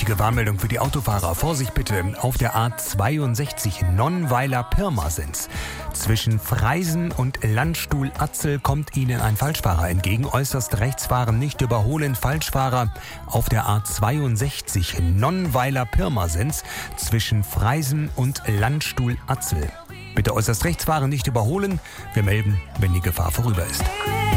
wichtige Warnmeldung für die Autofahrer. Vorsicht bitte auf der A62 Nonnweiler-Pirmasens. Zwischen Freisen und Landstuhl-Atzel kommt Ihnen ein Falschfahrer entgegen. Äußerst rechts fahren, nicht überholen. Falschfahrer auf der A62 Nonnweiler-Pirmasens zwischen Freisen und Landstuhl-Atzel. Bitte äußerst rechts fahren, nicht überholen. Wir melden, wenn die Gefahr vorüber ist.